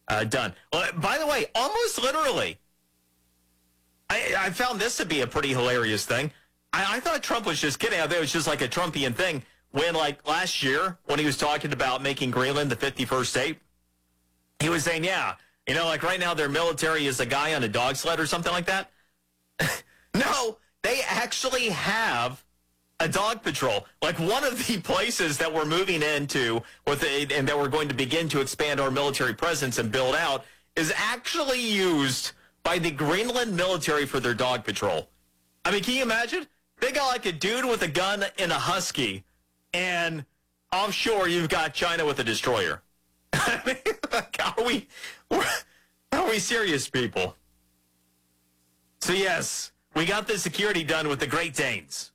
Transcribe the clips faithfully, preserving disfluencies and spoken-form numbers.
uh, done. Well, by the way, almost literally, I, I found this to be a pretty hilarious thing. I, I thought Trump was just kidding. I thought it was just like a Trumpian thing when, like, last year when he was talking about making Greenland the fifty-first state, he was saying, yeah, you know, like right now their military is a guy on a dog sled or something like that. No, they actually have a dog patrol. Like one of the places that we're moving into with a, and that we're going to begin to expand our military presence and build out is actually used by the Greenland military for their dog patrol. I mean, can you imagine? They got like a dude with a gun and a husky, and offshore you've got China with a destroyer. I mean, like, are we, are we serious, people? So yes, we got the security done with the Great Danes.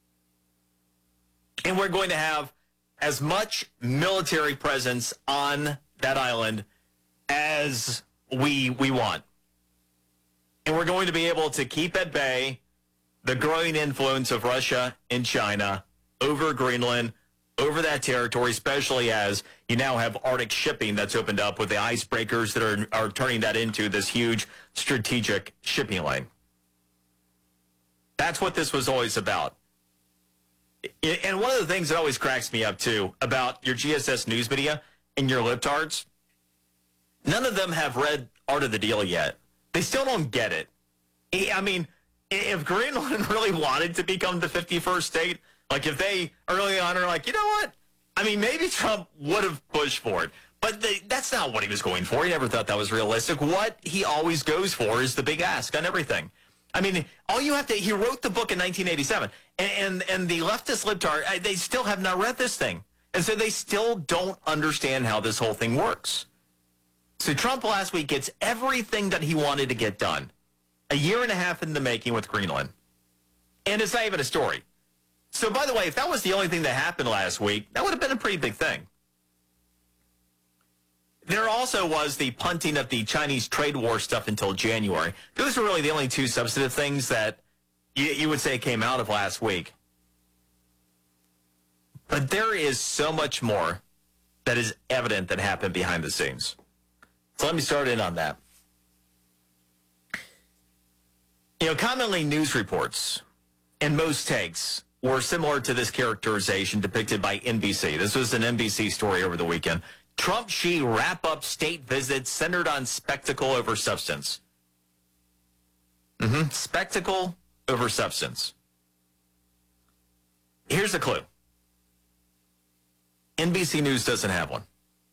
And we're going to have as much military presence on that island as we we want. And we're going to be able to keep at bay the growing influence of Russia and China over Greenland, over that territory, especially as you now have Arctic shipping that's opened up with the icebreakers that are, are turning that into this huge strategic shipping lane. That's what this was always about. And one of the things that always cracks me up, too, about your G S S news media and your libtards, none of them have read Art of the Deal yet. They still don't get it. I mean, if Greenland really wanted to become the fifty-first state, like if they early on are like, you know what? I mean, maybe Trump would have pushed for it. But the, that's not what he was going for. He never thought that was realistic. What he always goes for is the big ask on everything. I mean, all you have to, he wrote the book in nineteen eighty-seven, and, and, and the leftist libtard, they still have not read this thing. And so they still don't understand how this whole thing works. So Trump last week gets everything that he wanted to get done. A year and a half in the making with Greenland. And it's not even a story. So, by the way, if that was the only thing that happened last week, that would have been a pretty big thing. There also was the punting of the Chinese trade war stuff until January. Those were really the only two substantive things that you, you would say came out of last week. But there is so much more that is evident that happened behind the scenes. So let me start in on that. You know, commonly news reports and most takes were similar to this characterization depicted by N B C. This was an N B C story over the weekend. Trump-Xi wrap-up state visit centered on spectacle over substance. Mm-hmm. Spectacle over substance. Here's a clue. N B C News doesn't have one.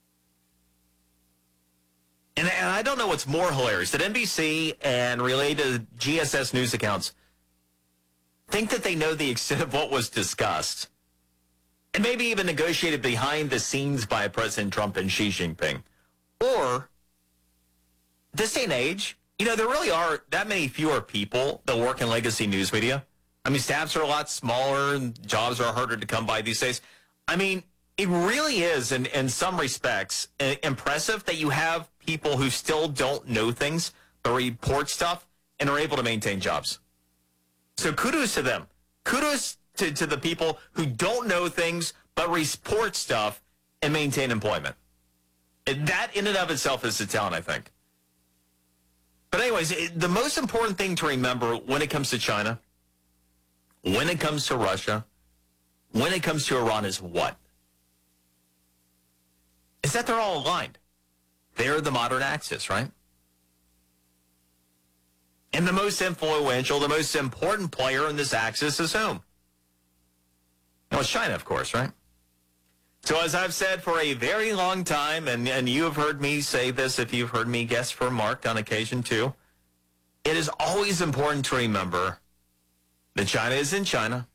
And, and I don't know what's more hilarious, that N B C and related G S S news accounts think that they know the extent of what was discussed, and maybe even negotiated behind the scenes by President Trump and Xi Jinping. Or, this day and age, you know, there really are that many fewer people that work in legacy news media. I mean, staffs are a lot smaller, and jobs are harder to come by these days. I mean, it really is, in, in some respects, uh, impressive that you have people who still don't know things, but report stuff, and are able to maintain jobs. So kudos to them. Kudos to, to the people who don't know things, but report stuff and maintain employment. And that in and of itself is a talent, I think. But anyways, it, the most important thing to remember when it comes to China, when it comes to Russia, when it comes to Iran is what? Is that they're all aligned. They're the modern axis, right? And the most influential, the most important player in this axis is whom? Well, it's China, of course, right? So as I've said for a very long time, and, and you have heard me say this if you've heard me guess for Mark on occasion too, it is always important to remember that China is in China.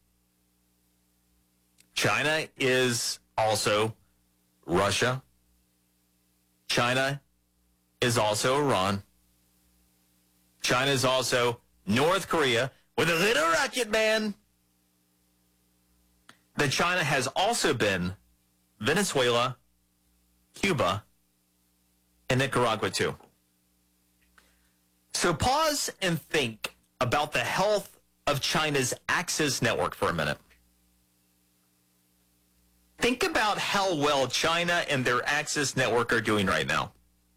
China is also Russia. China is also Iran. China is also North Korea with a little rocket man. That China has also been Venezuela, Cuba, and Nicaragua too. So pause and think about the health of China's Axis network for a minute. Think about how well China and their Axis network are doing right now.